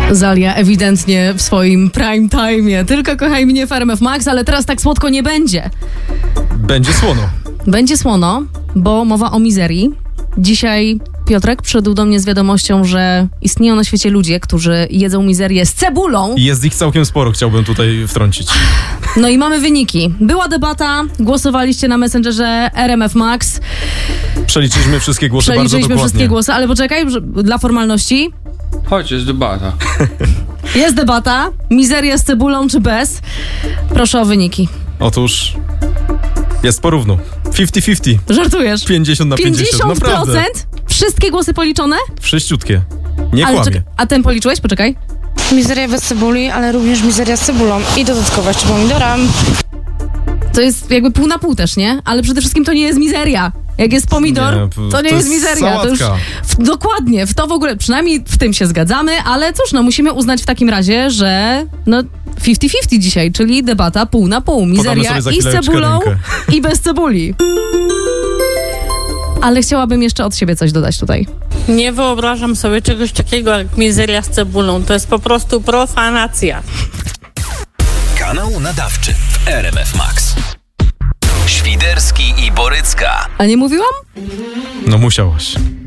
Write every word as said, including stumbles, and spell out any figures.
Zalia ewidentnie w swoim prime time'ie. Tylko kochaj mnie w R M F Max, ale teraz tak słodko nie będzie. Będzie słono. Będzie słono, bo mowa o mizerii. Dzisiaj Piotrek przyszedł do mnie z wiadomością, że istnieją na świecie ludzie, którzy jedzą mizerię z cebulą. I jest ich całkiem sporo, chciałbym tutaj wtrącić. No i mamy wyniki. Była debata, głosowaliście na Messengerze R M F Max. Przeliczyliśmy wszystkie głosy bardzo dokładnie. Przeliczyliśmy wszystkie głosy, ale poczekaj, że, dla formalności. Chodź, jest debata. Jest debata. Mizeria z cebulą czy bez? Proszę o wyniki. Otóż jest porówno. pięćdziesiąt pięćdziesiąt. Żartujesz? pięćdziesiąt na pięćdziesiąt. pięćdziesiąt procent? Naprawdę. Wszystkie głosy policzone? Wszyściutkie. Nie Ale kłamie. czek- a ten policzyłeś? Poczekaj. Mizeria bez cebuli, ale również mizeria z cebulą i dodatkowo jeszcze pomidora. To jest jakby pół na pół też, nie? Ale przede wszystkim to nie jest mizeria. Jak jest pomidor, Nie, to nie to jest jest mizeria. To już sałatka. w, dokładnie, w to w ogóle, przynajmniej w tym się zgadzamy, ale cóż, no musimy uznać w takim razie, że no pięćdziesiąt pięćdziesiąt dzisiaj, czyli debata pół na pół. Mizeria sobie za i z chwileczkę cebulą, rękę. i bez cebuli. Ale chciałabym jeszcze od siebie coś dodać tutaj. Nie wyobrażam sobie czegoś takiego jak mizeria z cebulą. To jest po prostu profanacja. Kanał nadawczy w R M F Max. Świderski i Borycka. A nie mówiłam? No musiałaś.